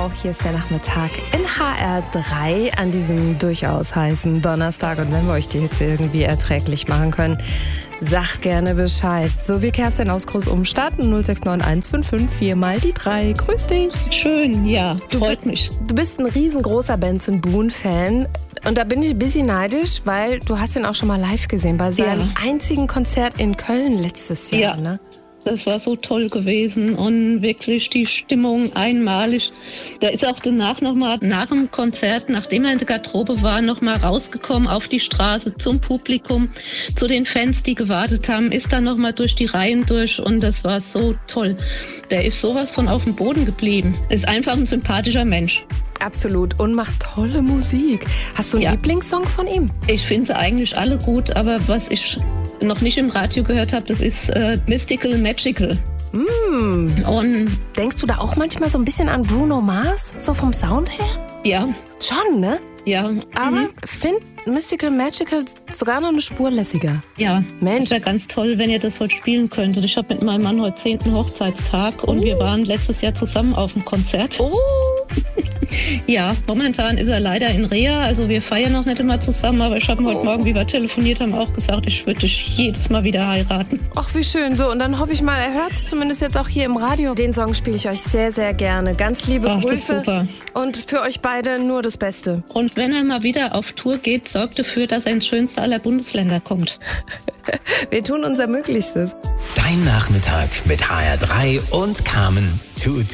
Genau, hier ist der Nachmittag in HR3 an diesem durchaus heißen Donnerstag. Und wenn wir euch die Hitze irgendwie erträglich machen können, sagt gerne Bescheid. So wie Kerstin aus Großumstadt, 0691 554 mal die 3. Grüß dich. Schön, ja, freut mich. Du bist ein riesengroßer Benson Boone-Fan. Und da bin ich ein bisschen neidisch, weil du hast ihn auch schon mal live gesehen bei seinem einzigen Konzert in Köln letztes Jahr, ne? Das war so toll gewesen und wirklich die Stimmung einmalig. Da ist auch danach nochmal, nach dem Konzert, nachdem er in der Garderobe war, nochmal rausgekommen auf die Straße zum Publikum, zu den Fans, die gewartet haben, ist dann nochmal durch die Reihen durch und das war so toll. Der ist sowas von auf dem Boden geblieben. Ist einfach ein sympathischer Mensch. Absolut. Und macht tolle Musik. Hast du einen Lieblingssong von ihm? Ich finde sie eigentlich alle gut, aber was ich noch nicht im Radio gehört habe, das ist Mystical Magical. Und denkst du da auch manchmal so ein bisschen an Bruno Mars, so vom Sound her? Ja. Schon, ne? Ja. Aber finde Mystical Magical sogar noch eine Spur lässiger. Ja, Mensch. Das wäre ganz toll, wenn ihr das heute spielen könntet. Ich habe mit meinem Mann heute 10. Hochzeitstag und wir waren letztes Jahr zusammen auf dem Konzert. Ja, momentan ist er leider in Reha, also wir feiern noch nicht immer zusammen, aber ich habe ihn heute Morgen, wie wir telefoniert haben, auch gesagt, ich würde dich jedes Mal wieder heiraten. Ach, wie schön. So, und dann hoffe ich mal, er hört es zumindest jetzt auch hier im Radio. Den Song spiele ich euch sehr, sehr gerne. Ganz liebe Grüße. Das ist super. Und für euch beide nur das Beste. Und wenn er mal wieder auf Tour geht, sorgt dafür, dass er ins schönste aller Bundesländer kommt. Wir tun unser Möglichstes. Dein Nachmittag mit HR3 und Carmen tut